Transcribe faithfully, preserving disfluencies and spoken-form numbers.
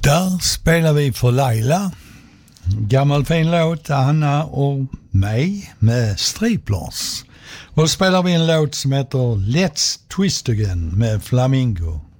Där spelar vi för Laila. Gammal fin låt, Anna och mig med Striplers. Och spelar vi en låt som heter Let's Twist Again med Flamingo.